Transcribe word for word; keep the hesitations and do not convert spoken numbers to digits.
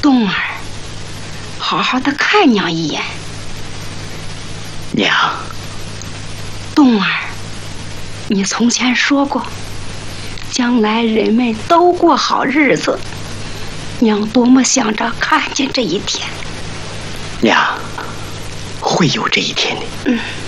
冬儿，好好的看娘一眼。 娘， 冬儿，你从前说过，将来人们都过好日子，娘多么想着看见这一天。 娘，会有这一天的。 嗯。